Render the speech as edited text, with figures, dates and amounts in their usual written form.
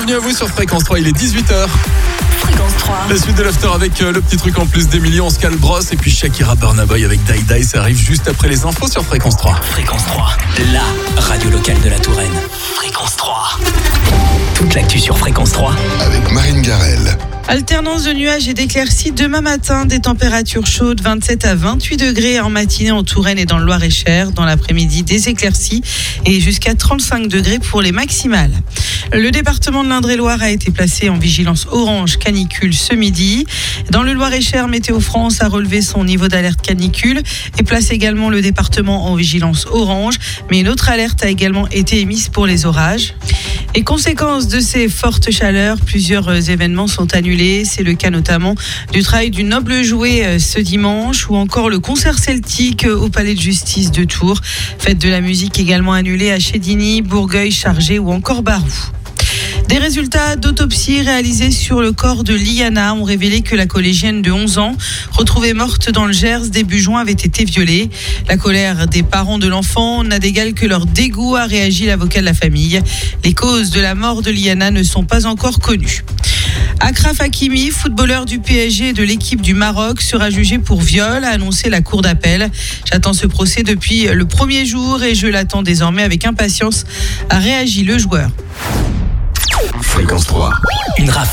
bienvenue à vous sur Fréquence 3, il est 18h. Fréquence 3. La suite de l'after avec le petit truc en plus d'Emilie, on se cale brosse et puis Shakira Burna Boy avec Die Die, ça arrive juste après les infos sur Fréquence 3. Fréquence 3, la radio locale de la Touraine. Fréquence 3. Toute l'actu sur Fréquence 3. Avec Marine Garel. Alternance de nuages et d'éclaircies demain matin, des températures chaudes, 27 à 28 degrés en matinée en Touraine et dans le Loir-et-Cher. Dans l'après-midi, des éclaircies et jusqu'à 35 degrés pour les maximales. Le département de l'Indre-et-Loire a été placé en vigilance orange canicule ce midi. Dans le Loir-et-Cher, Météo France a relevé son niveau d'alerte canicule et place également le département en vigilance orange. Mais une autre alerte a également été émise pour les orages. Et conséquence de ces fortes chaleurs, plusieurs événements sont annulés. C'est le cas notamment du Trail du Noble Jouet ce dimanche ou encore le concert celtique au Palais de Justice de Tours. Fête de la musique également annulée à Chédigny, Bourgueil, Chargé ou encore Barou. Des résultats d'autopsie réalisés sur le corps de Liana ont révélé que la collégienne de 11 ans, retrouvée morte dans le Gers début juin, avait été violée. La colère des parents de l'enfant n'a d'égal que leur dégoût, a réagi l'avocat de la famille. Les causes de la mort de Liana ne sont pas encore connues. Achraf Hakimi, footballeur du PSG et de l'équipe du Maroc, sera jugé pour viol, a annoncé la cour d'appel. J'attends ce procès depuis le premier jour et je l'attends désormais avec impatience, a réagi le joueur. Fréquence 3. Une rafale